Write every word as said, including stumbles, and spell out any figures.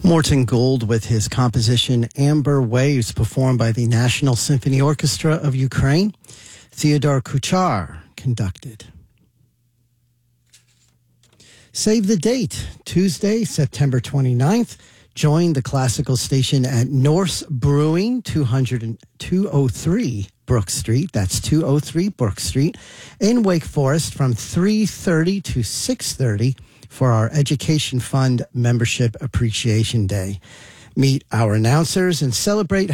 Morton Gould with his composition Amber Waves, performed by the National Symphony Orchestra of Ukraine. Theodore Kuchar conducted. Save the date, Tuesday, September twenty-ninth. Join the classical station at Norse Brewing, two oh three Brook Street. That's two oh three Brook Street in Wake Forest from three thirty to six thirty for our Education Fund Membership Appreciation Day. Meet our announcers and celebrate